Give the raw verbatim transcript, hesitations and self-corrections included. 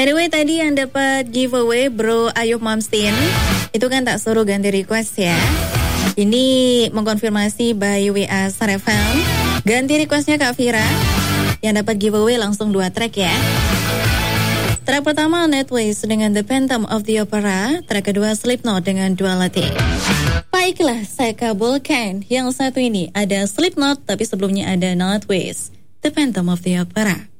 Anyway, tadi yang dapat giveaway Bro Ayub Mamstin, itu kan tak suruh ganti request ya. Ini mengkonfirmasi by W A Star F M. Ganti requestnya Kak Vira. Yang dapat giveaway langsung dua track ya. Track pertama Nightwish dengan The Phantom of the Opera. Track kedua Slipknot dengan Duality. Baiklah, saya kabulkan. Yang satu ini ada Slipknot, tapi sebelumnya ada Nightwish, The Phantom of the Opera.